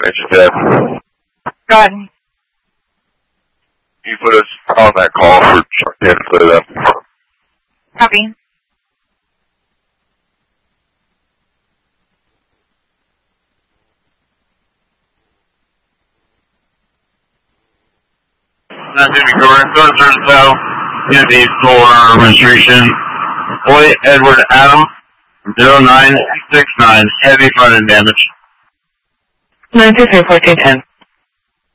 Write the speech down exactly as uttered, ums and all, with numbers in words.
Major Deb. Go ahead. You put us on that call for ten to put it up. Copy. That's Jimmy Cooper. Southern South. Unity Solar Administration. Boy Edward Adam. zero nine six nine. Heavy front end damage. nine two three fourteen ten.